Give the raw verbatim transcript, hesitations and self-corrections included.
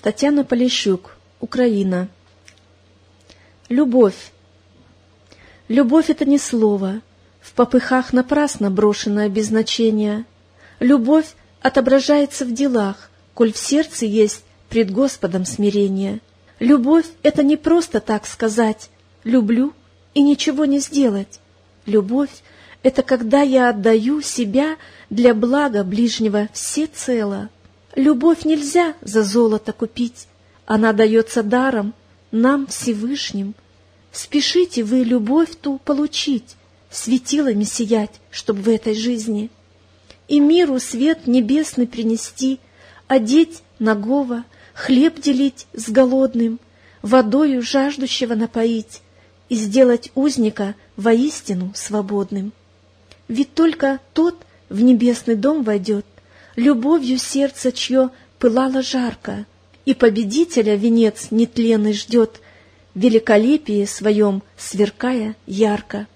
Татьяна Полищук, Украина. Любовь. Любовь — это не слово, в попыхах напрасно брошенное без значения. Любовь отображается в делах, коль в сердце есть пред Господом смирение. Любовь — это не просто так сказать «люблю» и ничего не сделать. Любовь — это когда я отдаю себя для блага ближнего всецело. Любовь нельзя за золото купить, она дается даром нам Всевышним. Спешите вы любовь ту получить, светилами сиять, чтоб в этой жизни, и миру свет небесный принести, одеть нагого, хлеб делить с голодным, водою жаждущего напоить и сделать узника воистину свободным. Ведь только тот в небесный дом войдет, любовью сердце чье пылало жарко, и победителя венец нетленный ждет, в великолепии своем сверкая ярко.